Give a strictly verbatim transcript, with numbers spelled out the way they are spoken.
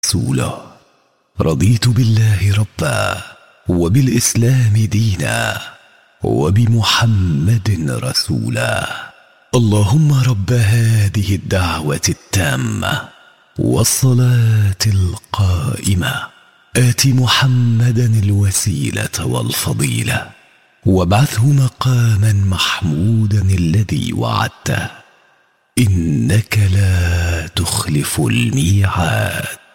رسوله. رضيت بالله ربا وبالإسلام دينا وبمحمد رسولا. اللهم رب هذه الدعوة التامة والصلاة القائمة آت محمدا الوسيلة والفضيلة وابعثه مقاما محمودا الذي وعدته إنك لا تخلف الميعاد.